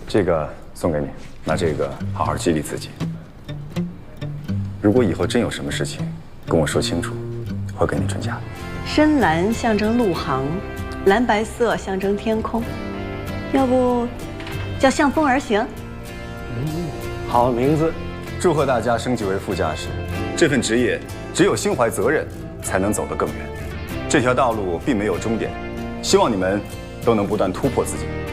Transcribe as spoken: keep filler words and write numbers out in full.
这个送给你，拿这个好好激励自己。如果以后真有什么事情，跟我说清楚，会给你准假的。 深蓝象征陆航，蓝白色象征天空，要不叫向风而行？ 嗯，好名字。 祝贺大家升级为副驾驶，这份职业只有心怀责任，才能走得更远。这条道路并没有终点，希望你们都能不断突破自己。